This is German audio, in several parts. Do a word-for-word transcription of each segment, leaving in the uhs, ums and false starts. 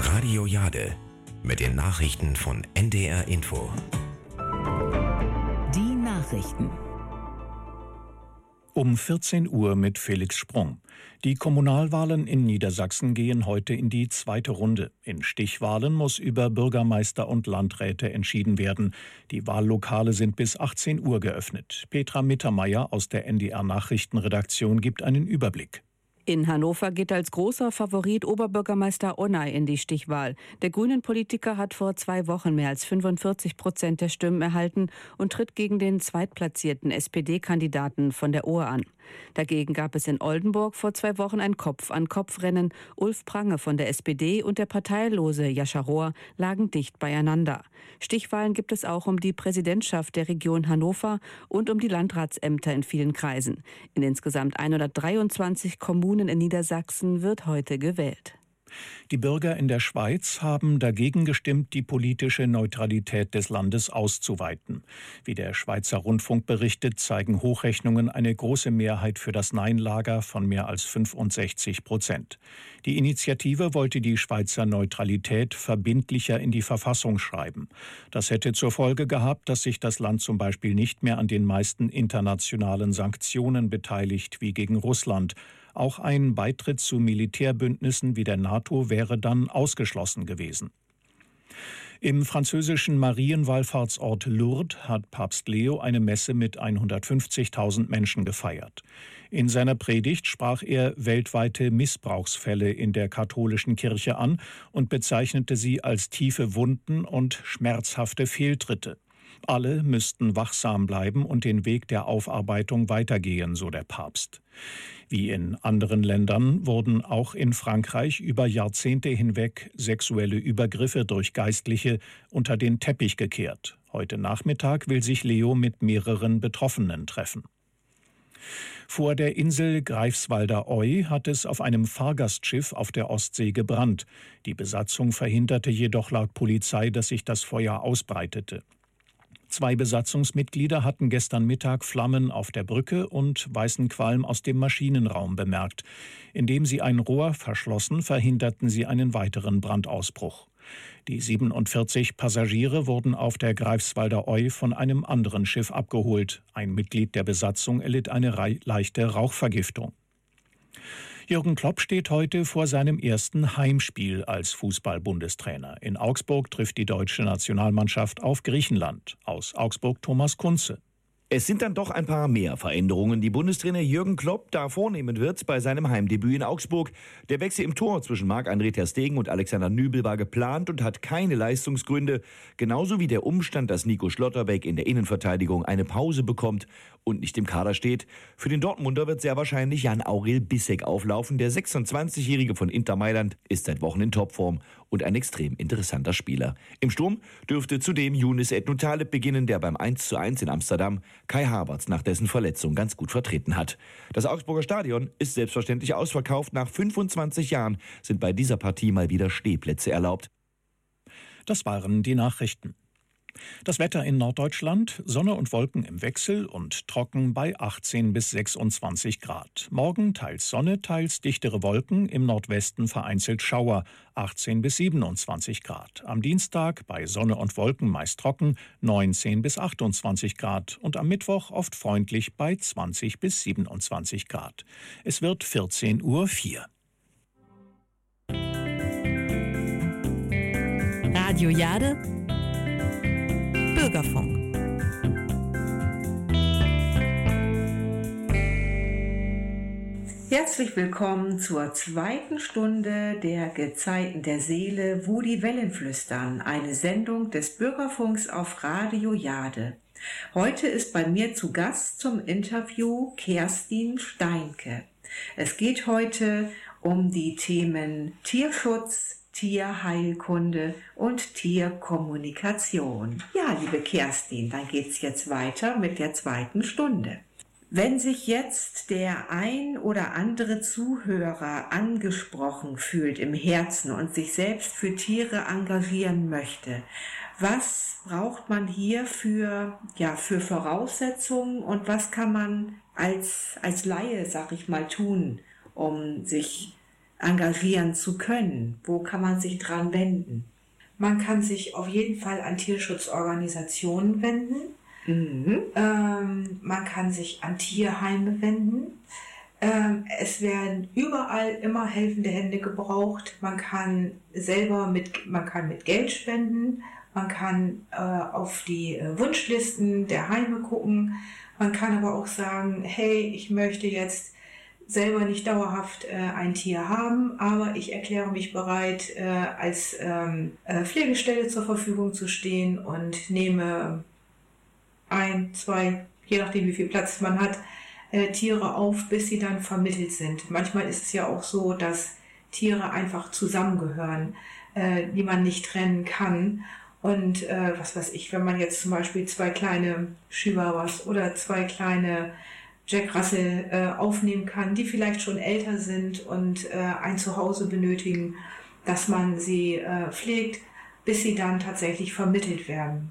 Radio Jade mit den Nachrichten von N D R Info. Die Nachrichten. Um vierzehn Uhr mit Felix Sprung. Die Kommunalwahlen in Niedersachsen gehen heute in die zweite Runde. In Stichwahlen muss über Bürgermeister und Landräte entschieden werden. Die Wahllokale sind bis achtzehn Uhr geöffnet. Petra Mittermeier aus der N D R Nachrichtenredaktion gibt einen Überblick. In Hannover geht als großer Favorit Oberbürgermeister Onay in die Stichwahl. Der Grünen-Politiker hat vor zwei Wochen mehr als fünfundvierzig Prozent der Stimmen erhalten und tritt gegen den zweitplatzierten S P D-Kandidaten von der Ohe an. Dagegen gab es in Oldenburg vor zwei Wochen ein Kopf-an-Kopf-Rennen. Ulf Prange von der S P D und der parteilose Jascha Rohr lagen dicht beieinander. Stichwahlen gibt es auch um die Präsidentschaft der Region Hannover und um die Landratsämter in vielen Kreisen. In insgesamt hundertdreiundzwanzig Kommunen in Niedersachsen wird heute gewählt. Die Bürger in der Schweiz haben dagegen gestimmt, die politische Neutralität des Landes auszuweiten. Wie der Schweizer Rundfunk berichtet, zeigen Hochrechnungen eine große Mehrheit für das Nein-Lager von mehr als fünfundsechzig Prozent. Die Initiative wollte die Schweizer Neutralität verbindlicher in die Verfassung schreiben. Das hätte zur Folge gehabt, dass sich das Land zum Beispiel nicht mehr an den meisten internationalen Sanktionen beteiligt, wie gegen Russland. Auch ein Beitritt zu Militärbündnissen wie der NATO wäre dann ausgeschlossen gewesen. Im französischen Marienwallfahrtsort Lourdes hat Papst Leo eine Messe mit hundertfünfzigtausend Menschen gefeiert. In seiner Predigt sprach er weltweite Missbrauchsfälle in der katholischen Kirche an und bezeichnete sie als tiefe Wunden und schmerzhafte Fehltritte. Alle müssten wachsam bleiben und den Weg der Aufarbeitung weitergehen, so der Papst. Wie in anderen Ländern wurden auch in Frankreich über Jahrzehnte hinweg sexuelle Übergriffe durch Geistliche unter den Teppich gekehrt. Heute Nachmittag will sich Leo mit mehreren Betroffenen treffen. Vor der Insel Greifswalder Oy hat es auf einem Fahrgastschiff auf der Ostsee gebrannt. Die Besatzung verhinderte jedoch laut Polizei, dass sich das Feuer ausbreitete. Zwei Besatzungsmitglieder hatten gestern Mittag Flammen auf der Brücke und weißen Qualm aus dem Maschinenraum bemerkt. Indem sie ein Rohr verschlossen, verhinderten sie einen weiteren Brandausbruch. Die siebenundvierzig Passagiere wurden auf der Greifswalder Oy von einem anderen Schiff abgeholt. Ein Mitglied der Besatzung erlitt eine leichte Rauchvergiftung. Jürgen Klopp steht heute vor seinem ersten Heimspiel als Fußball-Bundestrainer. In Augsburg trifft die deutsche Nationalmannschaft auf Griechenland. Aus Augsburg Thomas Kunze. Es sind dann doch ein paar mehr Veränderungen, die Bundestrainer Jürgen Klopp da vornehmen wird bei seinem Heimdebüt in Augsburg. Der Wechsel im Tor zwischen Marc-André ter Stegen und Alexander Nübel war geplant und hat keine Leistungsgründe. Genauso wie der Umstand, dass Nico Schlotterbeck in der Innenverteidigung eine Pause bekommt und nicht im Kader steht. Für den Dortmunder wird sehr wahrscheinlich Jan-Aurel Bissek auflaufen. Der sechsundzwanzigjährige von Inter Mailand ist seit Wochen in Topform und ein extrem interessanter Spieler. Im Sturm dürfte zudem Younes Ednou-Taleb beginnen, der beim eins zu eins in Amsterdam Kai Havertz nach dessen Verletzung ganz gut vertreten hat. Das Augsburger Stadion ist selbstverständlich ausverkauft. Nach fünfundzwanzig Jahren sind bei dieser Partie mal wieder Stehplätze erlaubt. Das waren die Nachrichten. Das Wetter in Norddeutschland, Sonne und Wolken im Wechsel und trocken bei achtzehn bis sechsundzwanzig Grad. Morgen teils Sonne, teils dichtere Wolken, im Nordwesten vereinzelt Schauer, achtzehn bis siebenundzwanzig Grad. Am Dienstag bei Sonne und Wolken meist trocken, neunzehn bis achtundzwanzig Grad. Und am Mittwoch oft freundlich bei zwanzig bis siebenundzwanzig Grad. Es wird vierzehn Uhr vier. Radio Jade Bürgerfunk. Herzlich willkommen zur zweiten Stunde der Gezeiten der Seele, wo die Wellen flüstern, eine Sendung des Bürgerfunks auf Radio Jade. Heute ist bei mir zu Gast zum Interview Kerstin Steinke. Es geht heute um die Themen Tierschutz, Tierheilkunde und Tierkommunikation. Ja, liebe Kerstin, dann geht's jetzt weiter mit der zweiten Stunde. Wenn sich jetzt der ein oder andere Zuhörer angesprochen fühlt im Herzen und sich selbst für Tiere engagieren möchte, was braucht man hier für, ja, für Voraussetzungen und was kann man als, als Laie, sag ich mal, tun, um sich engagieren zu können? Wo kann man sich dran wenden? Man kann sich auf jeden Fall an Tierschutzorganisationen wenden. Mhm. Ähm, man kann sich an Tierheime wenden. Ähm, es werden überall immer helfende Hände gebraucht. Man kann selber mit, man kann mit Geld spenden. Man kann äh, auf die äh, Wunschlisten der Heime gucken. Man kann aber auch sagen, hey, ich möchte jetzt selber nicht dauerhaft äh, ein Tier haben, aber ich erkläre mich bereit, äh, als ähm, äh, Pflegestelle zur Verfügung zu stehen und nehme ein, zwei, je nachdem wie viel Platz man hat, äh, Tiere auf, bis sie dann vermittelt sind. Manchmal ist es ja auch so, dass Tiere einfach zusammengehören, äh, die man nicht trennen kann. Und äh, was weiß ich, wenn man jetzt zum Beispiel zwei kleine Chihuahuas oder zwei kleine Jack Russell äh, aufnehmen kann, die vielleicht schon älter sind und äh, ein Zuhause benötigen, dass man sie äh, pflegt, bis sie dann tatsächlich vermittelt werden.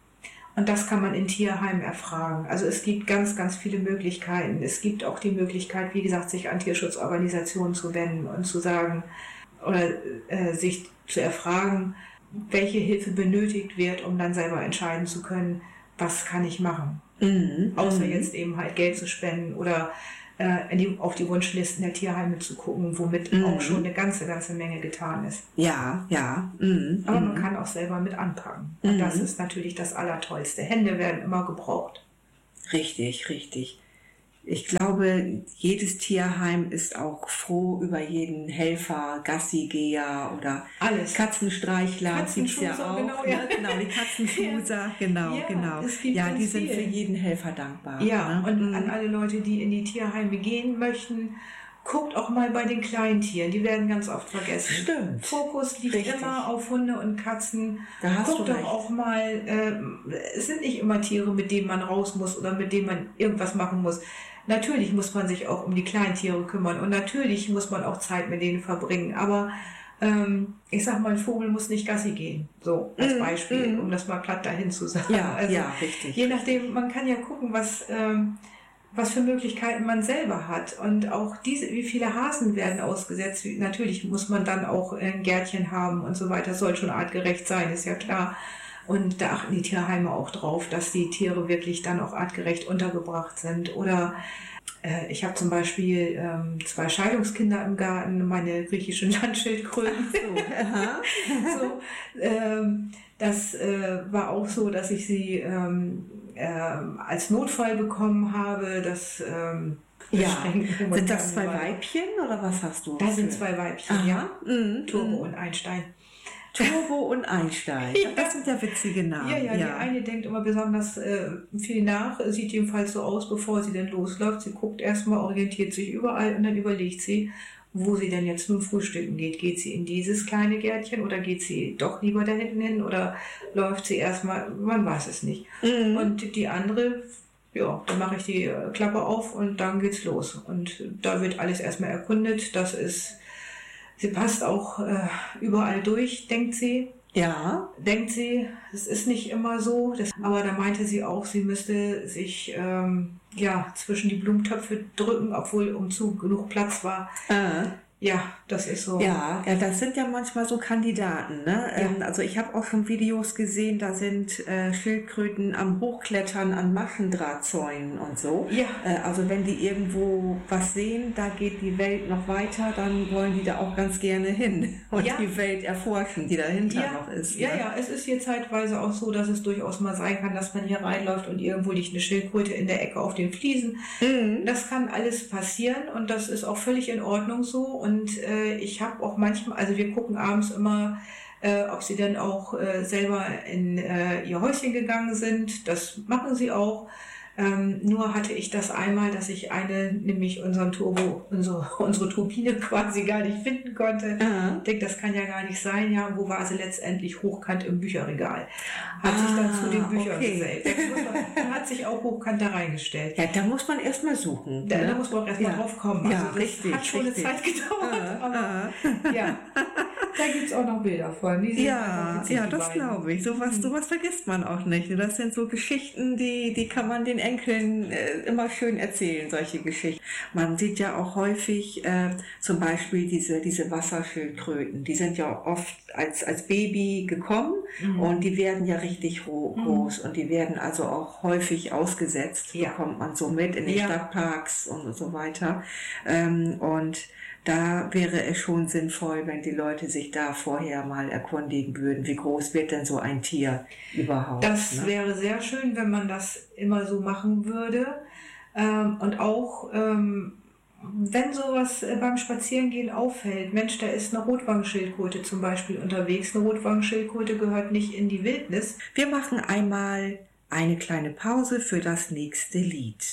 Und das kann man in Tierheimen erfragen. Also es gibt ganz, ganz viele Möglichkeiten. Es gibt auch die Möglichkeit, wie gesagt, sich an Tierschutzorganisationen zu wenden und zu sagen oder äh, sich zu erfragen, welche Hilfe benötigt wird, um dann selber entscheiden zu können, was kann ich machen. Mhm. Außer mhm. jetzt eben halt Geld zu spenden oder äh, in die, auf die Wunschlisten der Tierheime zu gucken, womit mhm. auch schon eine ganze, ganze Menge getan ist. Ja, ja. Mhm. Aber man kann auch selber mit anpacken. Und mhm. das ist natürlich das Allertollste. Hände werden immer gebraucht. Richtig, richtig. Ich glaube, jedes Tierheim ist auch froh über jeden Helfer, Gassigeher oder alles. Katzenstreichler gibt es ja auch. Genau, ne? ja. genau, die Katzenfußer, genau, ja, genau. Ja, die sind für jeden Helfer dankbar. Ja, ne? und mhm. an alle Leute, die in die Tierheime gehen möchten, guckt auch mal bei den Kleintieren, die werden ganz oft vergessen. Stimmt. Fokus liegt Richtig. immer auf Hunde und Katzen. Da hast Guckt du doch recht. auch mal, äh, es sind nicht immer Tiere, mit denen man raus muss oder mit denen man irgendwas machen muss. Natürlich muss man sich auch um die Kleintiere kümmern und natürlich muss man auch Zeit mit denen verbringen, aber ähm, ich sag mal, ein Vogel muss nicht Gassi gehen, so als Beispiel, mm, mm. um das mal platt dahin zu sagen. Ja, also, ja, richtig. Je nachdem, man kann ja gucken, was, ähm, was für Möglichkeiten man selber hat und auch diese, wie viele Hasen werden ausgesetzt. Natürlich muss man dann auch ein Gärtchen haben und so weiter, soll schon artgerecht sein, ist ja klar. Und da achten die Tierheime auch drauf, dass die Tiere wirklich dann auch artgerecht untergebracht sind. Oder äh, ich habe zum Beispiel ähm, zwei Scheidungskinder im Garten, meine griechischen Landschildkröten. So, so, ähm, das äh, war auch so, dass ich sie ähm, äh, als Notfall bekommen habe. Das, ähm, ja, sind das zwei Weibchen oder was hast du? Das sind zwei Weibchen, Aha. ja. Mhm. Turbo und Einstein. Turbo und Einstein. Ja. Das sind ja witzige Namen. Ja, ja, ja. Die eine denkt immer besonders äh, viel nach, sieht jedenfalls so aus, bevor sie denn losläuft. Sie guckt erstmal, orientiert sich überall und dann überlegt sie, wo sie denn jetzt nun frühstücken geht. Geht sie in dieses kleine Gärtchen oder geht sie doch lieber da hinten hin oder läuft sie erstmal, man weiß es nicht. Mhm. Und die andere, ja, dann mache ich die Klappe auf und dann geht's los. Und da wird alles erstmal erkundet. Das ist Sie passt auch äh, überall durch, denkt sie. Ja. Denkt sie, es ist nicht immer so. Das, aber da meinte sie auch, sie müsste sich ähm, ja, zwischen die Blumentöpfe drücken, obwohl um zu genug Platz war. Äh. Ja, das ist so. Ja, ja, das sind ja manchmal so Kandidaten. Ne? Ja. Ähm, also ich habe auch schon Videos gesehen, da sind äh, Schildkröten am Hochklettern an Maschendrahtzäunen und so. Ja. Äh, also wenn die irgendwo was sehen, da geht die Welt noch weiter, dann wollen die da auch ganz gerne hin und ja. die Welt erforschen, die dahinter ja. noch ist. Ja, ne? ja, es ist hier zeitweise auch so, dass es durchaus mal sein kann, dass man hier reinläuft und irgendwo liegt eine Schildkröte in der Ecke auf den Fliesen. Mhm. Das kann alles passieren und das ist auch völlig in Ordnung so. Und äh, ich habe auch manchmal, also wir gucken abends immer, äh, ob sie dann auch äh, selber in äh, ihr Häuschen gegangen sind. Das machen sie auch. Ähm, nur hatte ich das einmal, dass ich eine, nämlich unseren Turbo, unsere, unsere Turbine quasi gar nicht finden konnte. Aha. Ich denke, das kann ja gar nicht sein. Ja, wo war sie letztendlich? Hochkant im Bücherregal. Hat Ah, sich dann zu den Büchern okay. gesellt. Dann hat sich auch hochkant da reingestellt. Ja, da muss man erstmal suchen. Da, ne? da muss man auch erstmal Ja. drauf kommen. Also Ja, das richtig, hat schon richtig. eine Zeit gedauert. Ah, aber ah. ja, Da gibt es auch noch Bilder von. Die sehen Ja, witzig, ja, die das beiden. glaube ich. Sowas, sowas vergisst man auch nicht. Das sind so Geschichten, die, die kann man den Enkeln äh, immer schön erzählen, solche Geschichten. Man sieht ja auch häufig äh, zum Beispiel diese, diese Wasserschildkröten. Die sind ja oft als, als Baby gekommen Mhm. und die werden ja richtig ho- groß und die werden also auch häufig ausgesetzt, Ja. bekommt man so mit in den Ja. Stadtparks und so weiter. Ähm, und da wäre es schon sinnvoll, wenn die Leute sich da vorher mal erkundigen würden, wie groß wird denn so ein Tier überhaupt. Das ne? wäre sehr schön, wenn man das immer so machen würde. Ähm, und auch, ähm, wenn sowas äh, beim Spazierengehen auffällt, Mensch, da ist eine Rotwangenschildkröte zum Beispiel unterwegs. Eine Rotwangenschildkröte gehört nicht in die Wildnis. Wir machen einmal eine kleine Pause für das nächste Lied.